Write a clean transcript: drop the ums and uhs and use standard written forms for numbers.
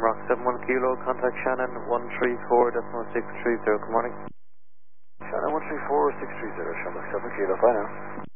Shamrock 71 Kilo, contact Shannon 134.630, good morning. Shannon 134.630, Shamrock 7 Kilo, bye now.